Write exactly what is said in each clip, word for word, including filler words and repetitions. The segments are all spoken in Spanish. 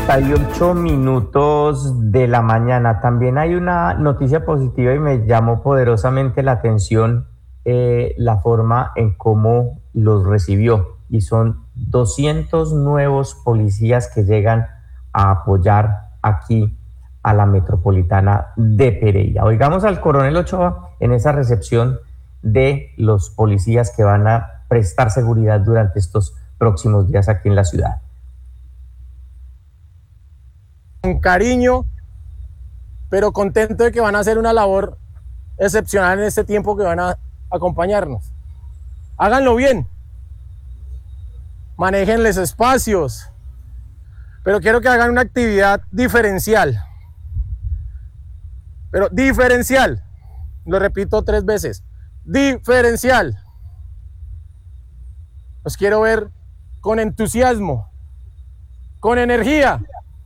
cuarenta y ocho minutos de la mañana. También hay una noticia positiva y me llamó poderosamente la atención eh, la forma en cómo los recibió. Y son doscientos nuevos policías que llegan a apoyar aquí a la metropolitana de Pereira. Oigamos al coronel Ochoa en esa recepción de los policías que van a prestar seguridad durante estos próximos días aquí en la ciudad. Con cariño, pero contento de que van a hacer una labor excepcional en este tiempo que van a acompañarnos. Háganlo bien, manéjenles espacios, pero quiero que hagan una actividad diferencial. Pero diferencial, lo repito tres veces, diferencial. Los quiero ver con entusiasmo, con energía,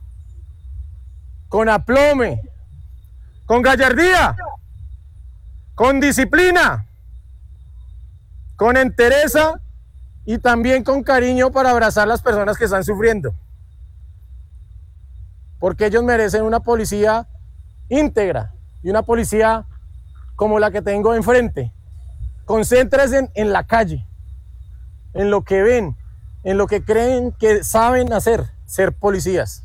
con aplome, con gallardía, con disciplina, con entereza y también con cariño para abrazar a las personas que están sufriendo. Porque ellos merecen una policía íntegra y una policía como la que tengo enfrente. Concéntrense en, en la calle, en lo que ven, en lo que creen que saben hacer, ser policías.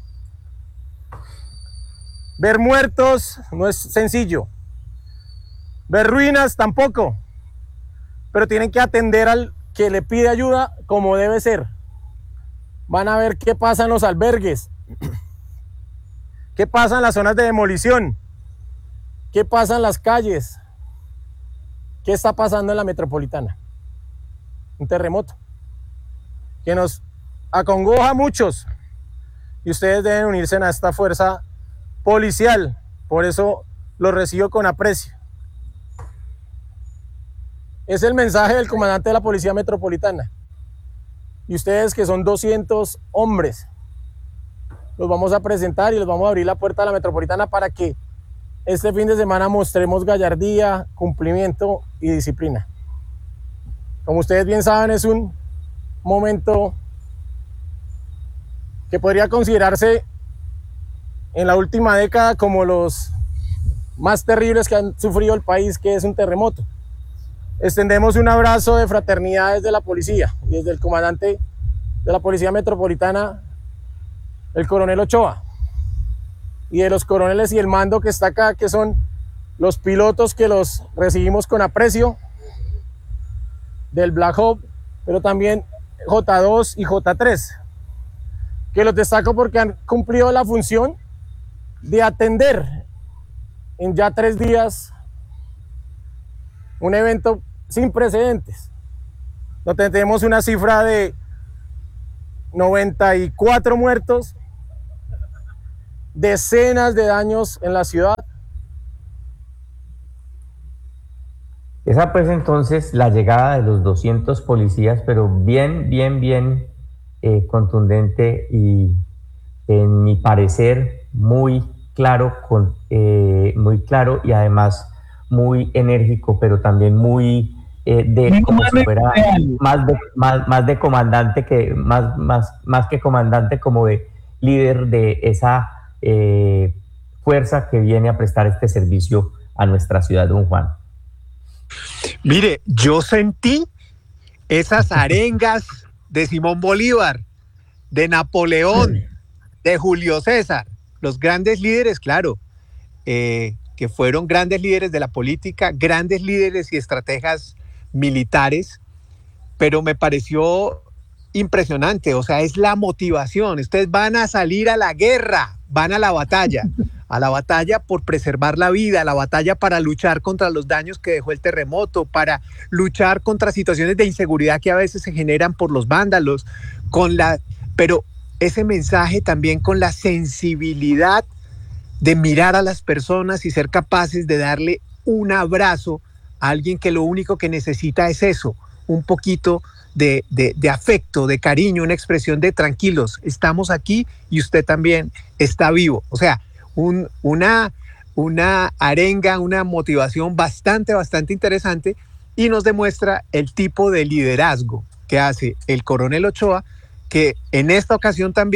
Ver muertos no es sencillo, ver ruinas tampoco, pero tienen que atender al que le pide ayuda como debe ser. Van a ver qué pasa en los albergues, qué pasa en las zonas de demolición, qué pasa en las calles, qué está pasando en la metropolitana. Un terremoto que nos acongoja a muchos y ustedes deben unirse a esta fuerza policial, por eso lo recibo con aprecio. Es el mensaje del comandante de la Policía Metropolitana. Y ustedes, que son doscientos hombres, los vamos a presentar y les vamos a abrir la puerta a la Metropolitana para que este fin de semana mostremos gallardía, cumplimiento y disciplina. Como ustedes bien saben, es un momento que podría considerarse en la última década como los más terribles que han sufrido el país, que es un terremoto. Extendemos un abrazo de fraternidad desde la policía y desde el comandante de la Policía Metropolitana, el coronel Ochoa, y de los coroneles y el mando que está acá, que son los pilotos que los recibimos con aprecio, del Black Hawk, pero también J dos y J tres, que los destaco porque han cumplido la función de atender en ya tres días un evento sin precedentes, donde tenemos una cifra de noventa y cuatro muertos, decenas de daños en la ciudad. Esa pues entonces la llegada de los doscientos policías, pero bien, bien, bien eh, contundente y en mi parecer muy claro, con, eh, muy claro y además muy enérgico, pero también muy eh, de muy como si fuera más de, más, más de comandante que más, más, más que comandante, como de líder de esa eh, fuerza que viene a prestar este servicio a nuestra ciudad, don Juan. Mire, yo sentí esas arengas de Simón Bolívar, de Napoleón, de Julio César, los grandes líderes, claro, eh, que fueron grandes líderes de la política, grandes líderes y estrategas militares, pero me pareció impresionante, o sea, es la motivación. Ustedes van a salir a la guerra, van a la batalla, a la batalla por preservar la vida, a la batalla para luchar contra los daños que dejó el terremoto, para luchar contra situaciones de inseguridad que a veces se generan por los vándalos, con la, pero ese mensaje también con la sensibilidad de mirar a las personas y ser capaces de darle un abrazo a alguien que lo único que necesita es eso, un poquito de, de, de afecto, de cariño, una expresión de tranquilos, estamos aquí y usted también está vivo. O sea, un, una, una arenga, una motivación bastante, bastante interesante y nos demuestra el tipo de liderazgo que hace el coronel Ochoa, que en esta ocasión también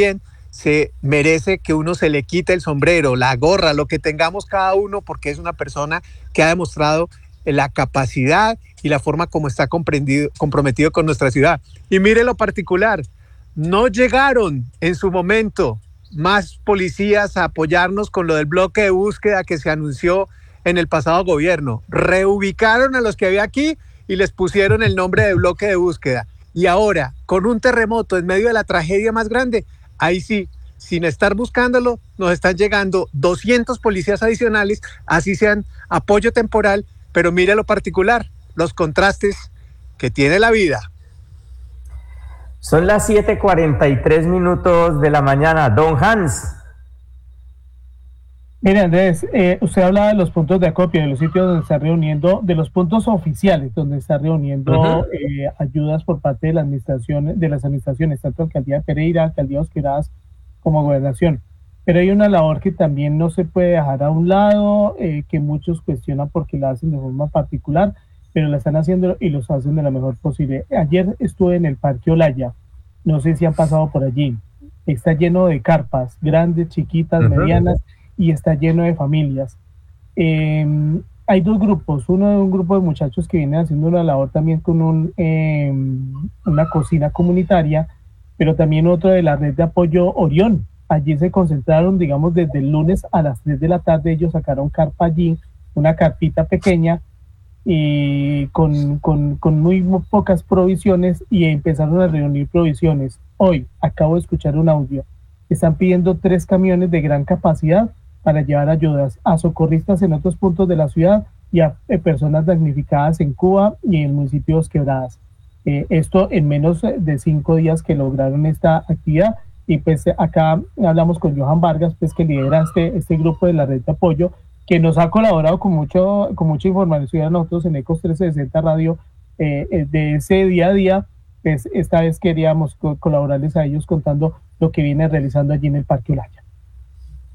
se merece que uno se le quite el sombrero, la gorra, lo que tengamos cada uno, porque es una persona que ha demostrado la capacidad y la forma como está comprendido, comprometido con nuestra ciudad. Y mire lo particular, no llegaron en su momento más policías a apoyarnos con lo del bloque de búsqueda que se anunció en el pasado gobierno. Reubicaron a los que había aquí y les pusieron el nombre de bloque de búsqueda. Y ahora, con un terremoto en medio de la tragedia más grande, ahí sí, sin estar buscándolo, nos están llegando doscientos policías adicionales, así sean apoyo temporal, pero mire lo particular, los contrastes que tiene la vida. Son las siete cuarenta y tres minutos de la mañana. Don Hans. Mire, Andrés, eh, usted habla de los puntos de acopio, de los sitios donde está reuniendo, de los puntos oficiales donde está reuniendo uh-huh. eh, ayudas por parte de la administración, de las administraciones, tanto Alcaldía de Pereira, Alcaldía de Osquebradas, como Gobernación. Pero hay una labor que también no se puede dejar a un lado, eh, que muchos cuestionan porque la hacen de forma particular, pero la están haciendo y los hacen de la mejor posible. Ayer estuve en el Parque Olaya, no sé si han pasado por allí, está lleno de carpas, grandes, chiquitas, uh-huh. medianas, y está lleno de familias. Eh, hay dos grupos, uno de un grupo de muchachos que vienen haciendo una labor también con un, eh, una cocina comunitaria, pero también otro de la red de apoyo Orión. Allí se concentraron, digamos, desde el lunes a las tres de la tarde, ellos sacaron carpa allí, una carpita pequeña, y con, con, con muy pocas provisiones, y empezaron a reunir provisiones. Hoy acabo de escuchar un audio, están pidiendo tres camiones de gran capacidad para llevar ayudas a socorristas en otros puntos de la ciudad y a eh, personas damnificadas en Cuba y en municipios quebradas. Eh, esto en menos de cinco días que lograron esta actividad, y pues acá hablamos con Johan Vargas, pues que lidera este, este grupo de la red de apoyo, que nos ha colaborado con, mucho, con mucha información a nosotros en Ecos trescientos sesenta Radio eh, de ese día a día. Pues esta vez queríamos co- colaborarles a ellos contando lo que viene realizando allí en el Parque Olaya.